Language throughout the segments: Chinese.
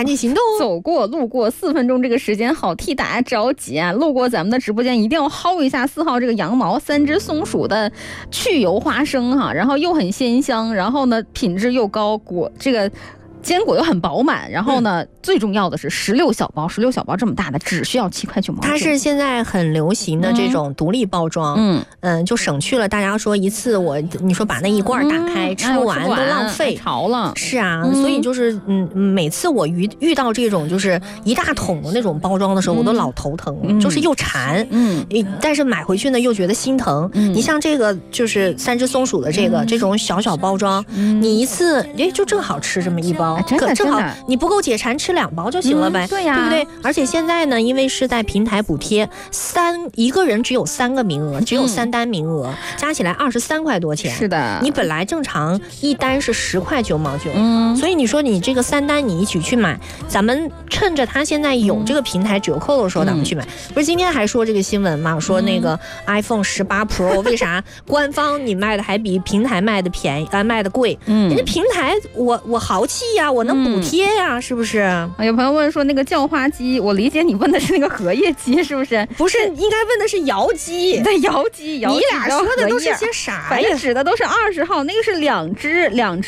赶紧行动。 走过路过4分钟这个时间好替大家着急啊！路过咱们的直播间一定要薅一下4号这个羊毛3只松鼠的去油花生哈，然后又很鲜香，然后呢品质又高，这个坚果又很饱满，然后呢，最重要的是16小包这么大的，只需要7块9毛9。 它是现在很流行的这种独立包装，就省去了大家说一次你说把那一罐打开、吃不完都浪费， 潮了。 是啊，所以就是每次我遇到这种就是一大桶的那种包装的时候，我都老头疼，就是又馋，但是买回去呢又觉得心疼。你像这个就是3只松鼠的这种小包装，你一次就正好吃这么一包。正好你不够解馋，吃2包就行了呗， 对呀， 对不对？而且现在呢，因为是在平台补贴，一个人只有3个名额，只有3单名额，加起来23块多钱。 是的， 你本来正常一单是10块9毛9，所以你说你这个3单你一起去买，咱们趁着它现在有这个平台折扣的时候，咱们去买。不是今天还说这个新闻嘛？说那个 iPhone 18 Pro 为啥官方你卖的还比平台卖的便宜卖的贵？人家平台我豪气呀，我能补贴呀，是不是？ 有朋友问说那个叫花鸡，我理解你问的是那个荷叶鸡，是不是？ 不是，应该问的是窑鸡。 对，窑鸡。 你俩说的都是些啥呀？ 反正指的都是20号，那个是2只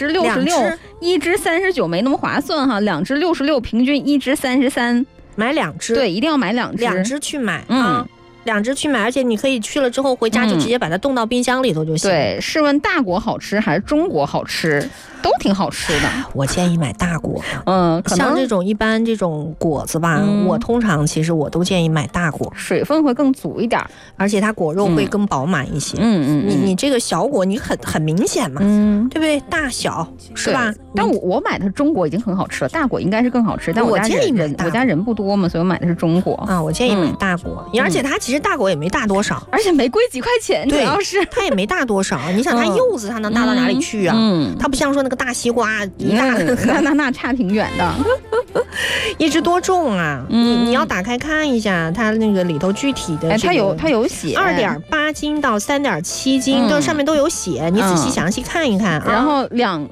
66，一只39没那么划算哈，2只66，平均1只33， 买2只。 对，一定要买2只去买啊。2只去买，而且你可以去了之后回家就直接把它冻到冰箱里头就行。 对，试问大果好吃还是中国好吃？都挺好吃的。 我建议买大果的，像这种一般这种果子吧，我通常其实我都建议买大果， 水分会更足一点， 而且它果肉会更饱满一些。你这个小果你很明显嘛，对不对？大小是吧？ 但我买的中果已经很好吃了，大果应该是更好吃。但我建议我家人不多嘛，所以我买的是中果啊。我建议买大果，而且它其实大果也没大多少， 而且没贵几块钱，主要是它也没大多少。你想它柚子它能大到哪里去啊？它不像说那个大西瓜一大那差挺远的。 一只多重啊？你要打开看一下它那个里头具体的， 它有写 2.8斤到3.7斤，都上面都有写，你仔细详细看一看啊。 然后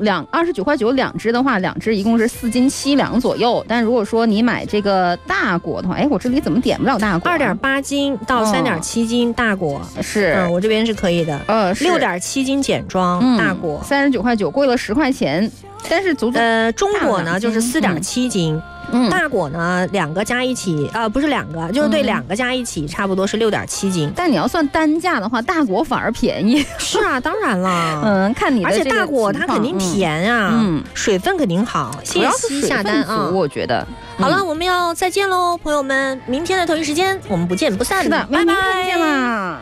29块92只的话，2只一共是4斤7两左右。但如果说你买这个大果的话，我这里怎么点不了大果 ？2.8斤到3.7斤大果是， 我这边是可以的。6.7斤简装大果 ，39块9，贵了10块钱。但是中果呢就是4.7斤，大果呢2个加一起不是2个，就是对2个加一起差不多是6.7斤。 但你要算单价的话，大果反而便宜。 是啊，当然了， 看你的而且大果它肯定甜啊，水分肯定好，信息下单啊， 我觉得。 好了，我们要再见喽，朋友们，明天的同一时间我们不见不散。 是的， 拜拜， 再见啦。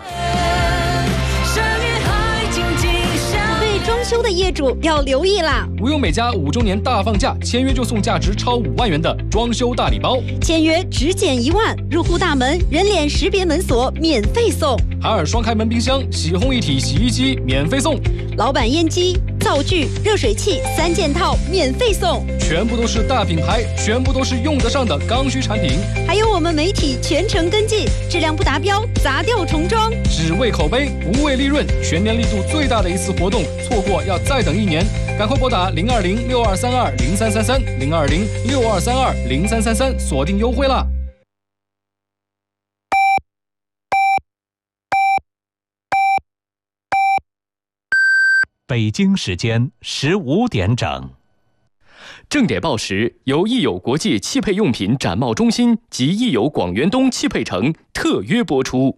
装修的业主要留意啦！ 无忧美家5周年大放价，签约就送价值超5万元的装修大礼包， 签约只减1万，入户大门人脸识别门锁免费送， 海尔双开门冰箱、洗烘一体洗衣机免费送， 老板烟机、灶具、热水器3件套免费送， 全部都是大品牌，全部都是用得上的刚需产品， 还有我们媒体全程跟进，质量不达标砸掉重装， 只为口碑不为利润，全年力度最大的一次活动，错过要再等1年，赶快拨打020-6232-0333，020-6232-0333，锁定优惠啦！ 北京时间15点整。 正点报时由益友国际汽配用品展贸中心及益友广元东汽配城特约播出。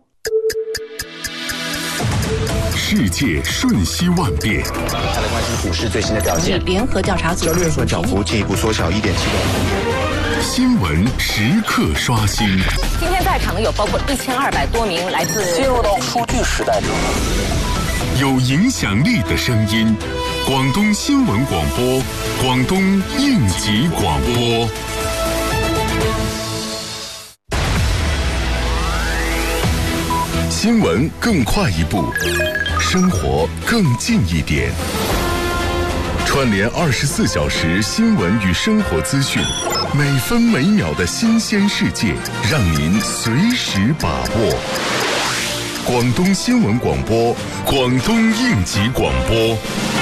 世界瞬息万变， 再来关心股市最新的表现。 联合调查组交易日份涨幅进一步缩小1.7%。 新闻时刻刷新。 今天在场的有包括1200多名来自进入到数据时代。 有影响力的声音，广东新闻广播，广东应急广播。新闻更快一步，生活更近一点。串联24小时新闻与生活资讯，每分每秒的新鲜世界，让您随时把握。广东新闻广播，广东应急广播。